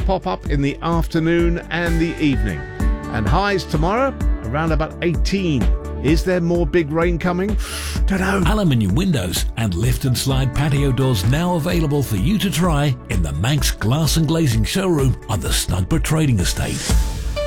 pop up in the afternoon and the evening. And highs tomorrow around about 18. Is there more big rain coming? Don't know. Aluminium windows and lift and slide patio doors now available for you to try in the Manx Glass and Glazing showroom on the Snugborough Trading Estate.